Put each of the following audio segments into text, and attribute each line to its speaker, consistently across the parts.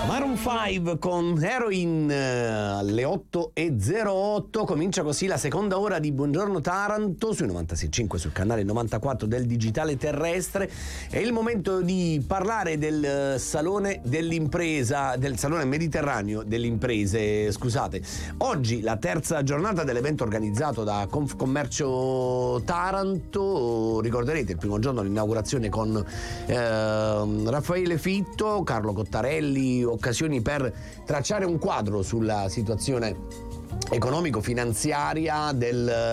Speaker 1: Maroon 5 con Heroin alle 8:08. Comincia così la seconda ora di Buongiorno Taranto sui 96.5, sul canale 94 del digitale terrestre. È il momento di parlare del salone dell'impresa, del salone mediterraneo delle imprese, scusate. Oggi la terza giornata dell'evento organizzato da Confcommercio Taranto. Ricorderete il primo giorno l'inaugurazione con Raffaele Fitto, Carlo Cottarelli, occasioni per tracciare un quadro sulla situazione economico-finanziaria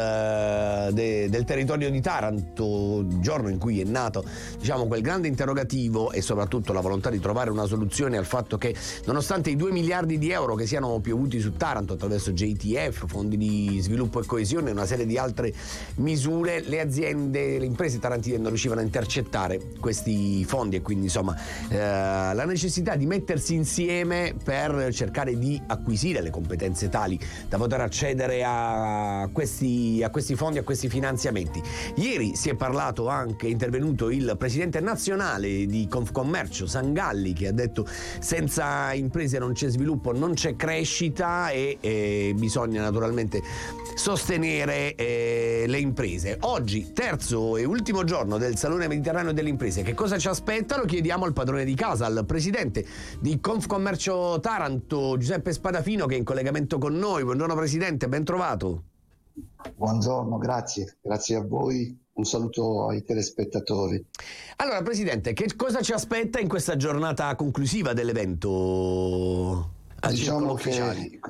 Speaker 1: del territorio di Taranto, giorno in cui è nato, diciamo, quel grande interrogativo e soprattutto la volontà di trovare una soluzione al fatto che, nonostante i 2 miliardi di euro che siano piovuti su Taranto attraverso JTF, fondi di sviluppo e coesione e una serie di altre misure, le aziende, le imprese tarantine non riuscivano a intercettare questi fondi e quindi insomma la necessità di mettersi insieme per cercare di acquisire le competenze tali da poter accedere a questi fondi, a questi finanziamenti. Ieri si è parlato anche, è intervenuto il presidente nazionale di Confcommercio Sangalli, che ha detto: senza imprese non c'è sviluppo, non c'è crescita e bisogna naturalmente sostenere le imprese. Oggi, terzo e ultimo giorno del Salone Mediterraneo delle Imprese, che cosa ci aspetta? Lo chiediamo al padrone di casa, al presidente di Confcommercio Taranto, Giuseppe Spadafino, che è in collegamento con noi. Buongiorno Presidente, ben trovato.
Speaker 2: Buongiorno, grazie a voi, un saluto ai telespettatori.
Speaker 1: Allora Presidente, che cosa ci aspetta in questa giornata conclusiva dell'evento?
Speaker 2: Diciamo che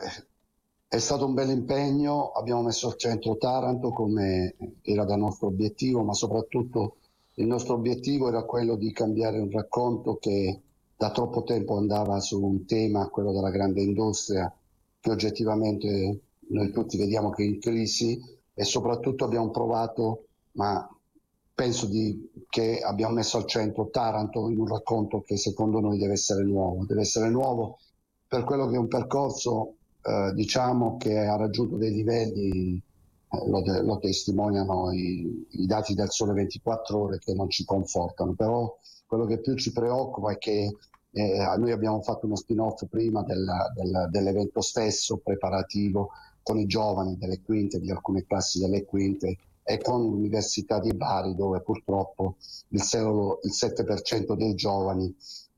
Speaker 2: è stato un bel impegno, abbiamo messo al centro Taranto come era da nostro obiettivo, ma soprattutto il nostro obiettivo era quello di cambiare un racconto che da troppo tempo andava su un tema, quello della grande industria, che oggettivamente noi tutti vediamo che è in crisi, e soprattutto abbiamo provato, ma penso che abbiamo messo al centro Taranto in un racconto che secondo noi deve essere nuovo per quello che è un percorso diciamo che ha raggiunto dei livelli, lo testimoniano i dati del Sole 24 Ore, che non ci confortano, però quello che più ci preoccupa è che noi abbiamo fatto uno spin-off prima dell'evento stesso preparativo con i giovani delle quinte, di alcune classi delle quinte, e con l'Università di Bari, dove purtroppo il 7% dei giovani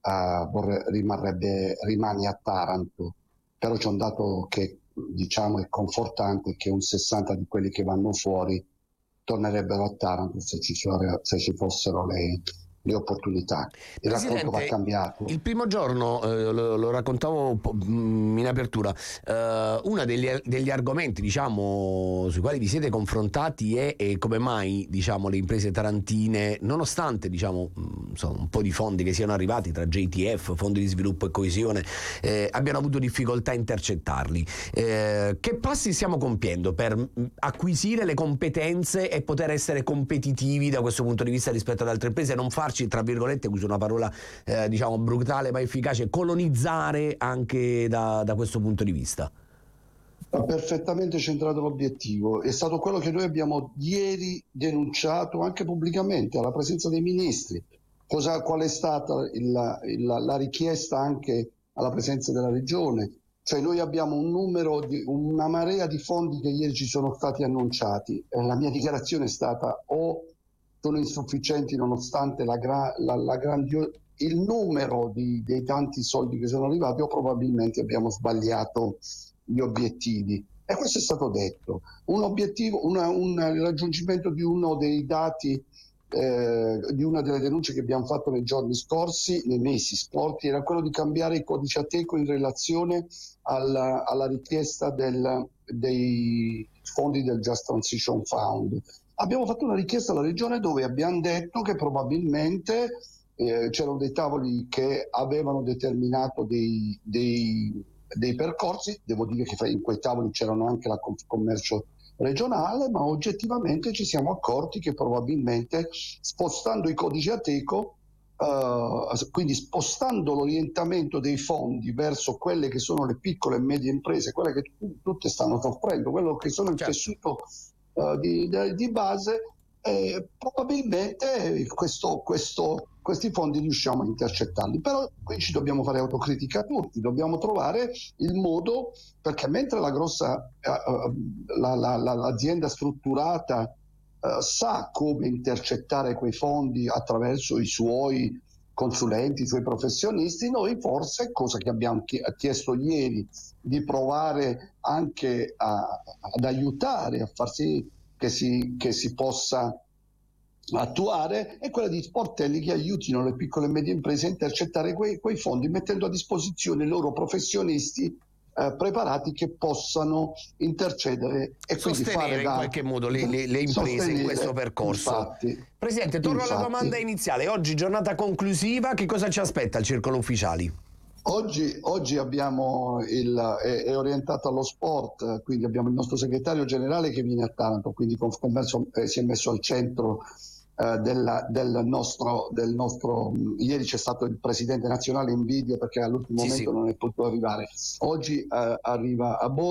Speaker 2: rimane a Taranto. Però c'è un dato che diciamo è confortante, che un 60 di quelli che vanno fuori tornerebbero a Taranto se ci fossero le opportunità. Il racconto va cambiato.
Speaker 1: Il primo giorno, lo raccontavo in apertura, uno degli argomenti, diciamo, sui quali vi siete confrontati è come mai, diciamo, le imprese tarantine, nonostante, diciamo, un po' di fondi che siano arrivati tra JTF, fondi di sviluppo e coesione, abbiano avuto difficoltà a intercettarli. Che passi stiamo compiendo per acquisire le competenze e poter essere competitivi da questo punto di vista rispetto ad altre imprese, non farci, tra virgolette, uso una parola diciamo brutale ma efficace, colonizzare anche da questo punto di vista?
Speaker 2: Ha perfettamente centrato l'obiettivo, è stato quello che noi abbiamo ieri denunciato anche pubblicamente alla presenza dei ministri. Qual è stata la richiesta anche alla presenza della regione? Cioè noi abbiamo una marea di fondi che ieri ci sono stati annunciati, la mia dichiarazione è stata: o sono insufficienti nonostante il numero dei tanti soldi che sono arrivati, o probabilmente abbiamo sbagliato gli obiettivi. E questo è stato detto. Un obiettivo, il raggiungimento di uno dei dati, di una delle denunce che abbiamo fatto nei mesi scorsi, era quello di cambiare il codice Ateco in relazione alla richiesta dei fondi del Just Transition Fund. Abbiamo fatto una richiesta alla Regione dove abbiamo detto che probabilmente c'erano dei tavoli che avevano determinato dei percorsi. Devo dire che in quei tavoli c'erano anche la Confcommercio regionale, ma oggettivamente ci siamo accorti che probabilmente spostando i codici Ateco, quindi spostando l'orientamento dei fondi verso quelle che sono le piccole e medie imprese, quelle che tutte stanno soffrendo, quello che sono il tessuto di base, probabilmente questo questi fondi riusciamo a intercettarli. Però qui ci dobbiamo fare autocritica tutti, dobbiamo trovare il modo, perché mentre la grossa l'azienda strutturata sa come intercettare quei fondi attraverso i suoi consulenti, i suoi professionisti, noi forse, cosa che abbiamo chiesto ieri, di provare anche ad aiutare a far sì che si possa attuare, è quella di sportelli che aiutino le piccole e medie imprese a intercettare quei fondi, mettendo a disposizione i loro professionisti preparati che possano intercedere e quindi
Speaker 1: sostenere in qualche modo le imprese in questo percorso.
Speaker 2: Infatti,
Speaker 1: Presidente, torno alla domanda iniziale. Oggi giornata conclusiva, che cosa ci aspetta il Circolo Ufficiali?
Speaker 2: Oggi abbiamo è orientato allo sport, quindi abbiamo il nostro segretario generale che viene a Taranto, quindi Confcommercio si è messo al centro del nostro ieri c'è stato il presidente nazionale in video perché all'ultimo momento non è potuto arrivare. Oggi arriva a Bologna.